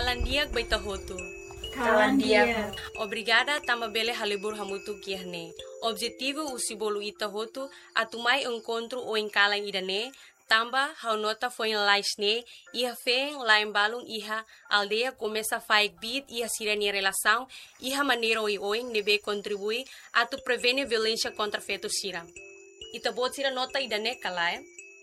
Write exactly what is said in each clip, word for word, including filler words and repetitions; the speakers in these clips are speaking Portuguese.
Kalandiak baita hotu. Kalandiak. Obrigada tama bele halibur hamutu kiahne. Objetivo usibolu ita hotu atumai encontro o enkalang idane. Tamba hau nota foi em laisne iha feng lain balung iha aldeia começa a fazer bit iha sirene relação iha maneira oi oi nebe contribui a tu prevene violência contra feto sira. Ita bot sira nota idane kalai.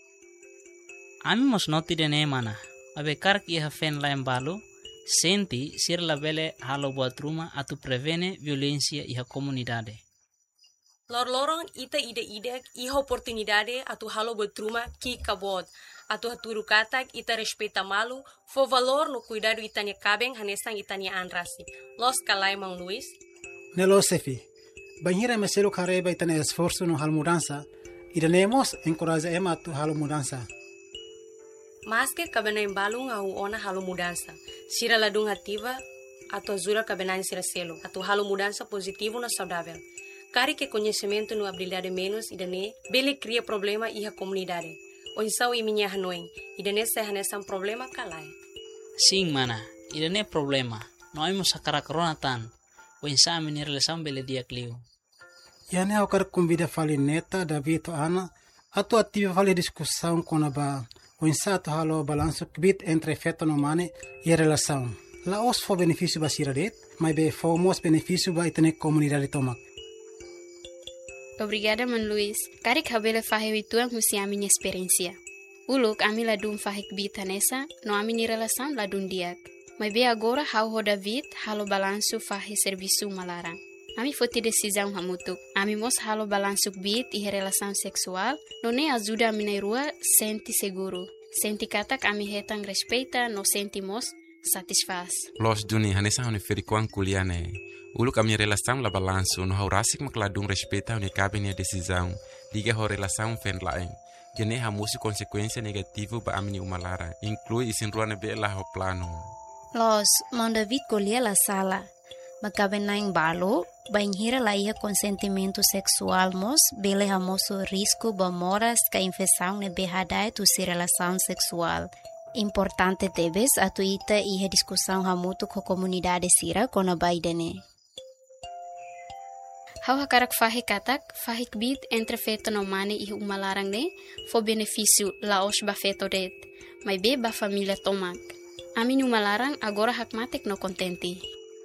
Ami mos noti idane mana. Abe kark iha feng lain balu senti sir la bele halo buat rumah a tu prevene violência iha comunidade. Lor-lorong ita ide-ide iha oportunidade atu halo betruma ki kabot. Atu haturu katak ita respeita malu, fo valor no cuidado itania cabeng hanesang itania anrasi. Los kalai Mang Luis. Nelo Sefi, banhira meselo kareba itania esforço no hal mudança, idanemos encoraja ema atu halo mudança. Mas que cabena embalung au ona halo mudança. Sira ladung ativa atu azura cabena sira selo, atu halo mudança positivo no saudável. Kari que conhecimento no habilidade menos idane bele cria problema iha comunidade. Onsau i minha hanoin, idane seha nessa problema kalai. Sim mana, idane problema. Nós vamos sacar a corona tan. O insame ni relação bele dia clio. Yane ao cara convida fali neta David Ana, atu ativa fali discussão com a ba o insato halo balanço bit entre feto no mane e a relação. La os fo benefício ba siradet, mas be fo mos benefício ba itane comunidade tomak. Obrigada, Man Luis. Kari kabele fahe wituang husi a minha experiência. Uluk ami ladum fahik bita nessa, no ami ni relação ladum diak. Mas be agora hau ho David halo balanço fahe serviço malarang. Ami foti decisão hamutuk. Ami mos halo balanço bit e relação sexual, no ne ajuda ami na rua senti seguro. Senti katak ami hetang respeita, no senti mos satisfaz. Los duni hanesa honi ferikuan kuliane. Uluk a minha relação la balanço no haurasik makladum respeita honi cabe nia decisão. Liga ho relação fen lain. Jene hamusi consequência negativo ba amini umalara. Inclui isin ruane be la ho plano. Los, Mang David colher la sala. Makabe naing balo, banhira la ia consentimento sexual mos, bele hamoso risco ba moras ka infecção ne behadai tu si relação sexual. Importante tebes atu ita iha discussão hamutu ko comunidade sira kona baidene. Hau hakarak fahe katak, fahik bit entre feto no mane ihu umalarang ne, fo benefício laos ba feto det, mai be ba família tomak. Amin umalarang agora hak matek no contenti.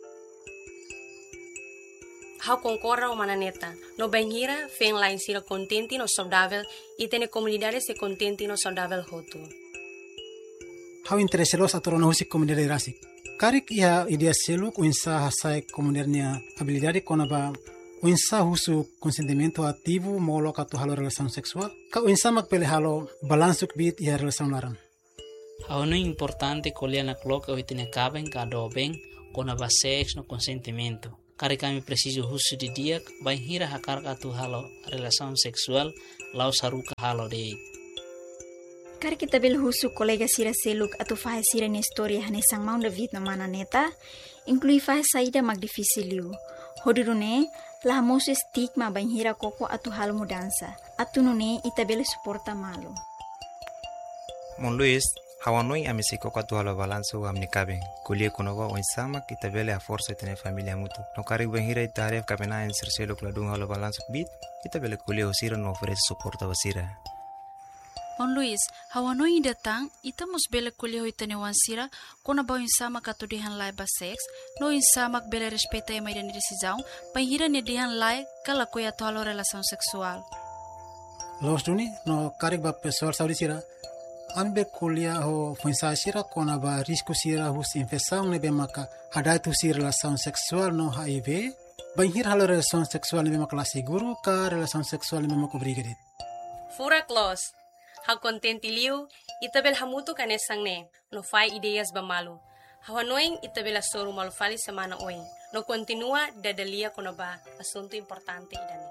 Hau concorda o mananeta. No banhira, fen lain sira contenti no saudável e tene comunidade se contenti no saudável hotu. Hau interesselos atorona husi comunidade rasik. Karik ia idea seluk uinsa hasai comunidade habilidade kona ba uinsa husu consentimento ativo molo katu halo relação sexual. Ka uinsa makpele halo balansuk bit ia relação larang. Hau no importante colher na cloca o tene caben cada bem kona ba sex no consentimento. Kari kami preciso husu di dia banhira hakar katu halo relação sexual lau saruka halo de. Kari kita bel husu kolega sira seluk atau fahe sira na história hanesang Mang David na mana neta, inclui fahe saída mag difícil. Hodurune la mosu stigma banhira koko atau hal mudança. Atu nune ita bel suporta malu. Mon Luis, hawanoi amisiko katu halo balanso amni kabeng. Kulie konowa oinsama kita bele a força tene família mutu. No kari banhira itaref kabena en serseluk ladung halo balanso bit, kita bele kulie usira no oferece suporta wasira. Mon Luis, hawanoi datang, ita mos bele kuliah itane wansira, kona ba insama katudihan lai ba sex, no insama bele respeita e maidani decisão, banhira ne dihan lai kala kuya tolo relação sexual. Los duni no karik ba pessoal saudi sira. Ambe kuliah ho fuinsa sira kona ba risco sira hus infecção ne be maka hadai tu si relação sexual no H I V. Banhira halo relação sexual ne be maka la seguro ka relação sexual ne be maka obrigated. Fura clos. Hau contenti liu, itabel hamutu kanesang ne, no fai ideias bamalu. Hawanoing itabel asoru malu fali semana oing, no continua dadalia kono ba, asunto importante idane.